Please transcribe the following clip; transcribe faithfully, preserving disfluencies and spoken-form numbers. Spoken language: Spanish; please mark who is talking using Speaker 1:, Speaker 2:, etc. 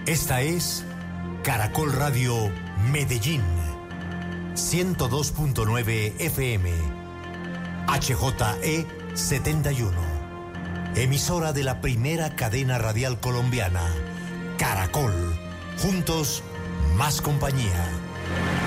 Speaker 1: Esta es Caracol Radio Medellín, ciento dos punto nueve F M, H J E setenta y uno, emisora de la primera cadena radial colombiana, Caracol, juntos más compañía.